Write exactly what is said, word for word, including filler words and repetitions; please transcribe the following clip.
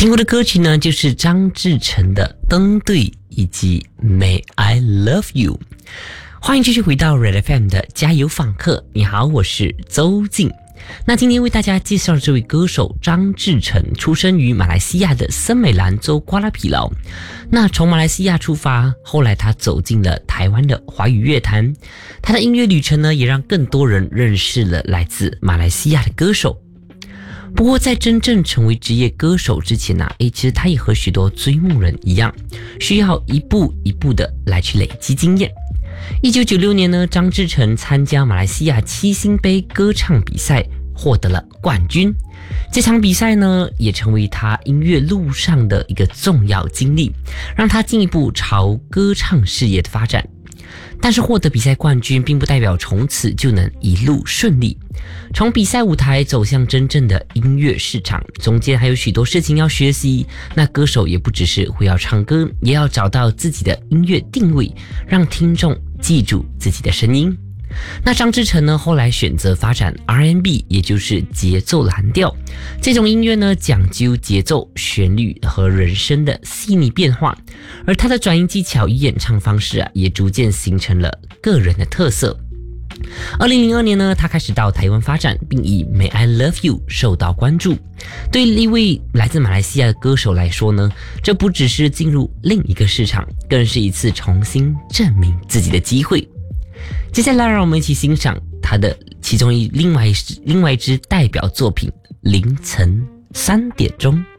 听过的歌曲呢，就是张智成的《登对》以及《May I Love You》。欢迎继续回到 Red F M 的加油访客。你好，我是周静。那今天为大家介绍的这位歌手张智成，出生于马来西亚的森美兰州瓜拉皮劳。那从马来西亚出发，后来他走进了台湾的华语乐坛。他的音乐旅程呢，也让更多人认识了来自马来西亚的歌手。不过在真正成为职业歌手之前呢、啊，诶，其实他也和许多追梦人一样，需要一步一步的来去累积经验。一九九六年呢，张智成参加马来西亚七星杯歌唱比赛，获得了冠军。这场比赛呢，也成为他音乐路上的一个重要经历，让他进一步朝歌唱事业的发展。但是获得比赛冠军并不代表从此就能一路顺利，从比赛舞台走向真正的音乐市场，中间还有许多事情要学习。那歌手也不只是会要唱歌，也要找到自己的音乐定位，让听众记住自己的声音。那张智成呢，后来选择发展 R and B， 也就是节奏蓝调。这种音乐呢，讲究节奏、旋律和人声的细腻变化，而他的转音技巧与演唱方式啊，也逐渐形成了个人的特色。二零零二年呢，他开始到台湾发展，并以 May I Love You 受到关注。对一位来自马来西亚的歌手来说呢，这不只是进入另一个市场，更是一次重新证明自己的机会。接下来让我们一起欣赏他的其中一另外一另外一支代表作品《凌晨三点钟》。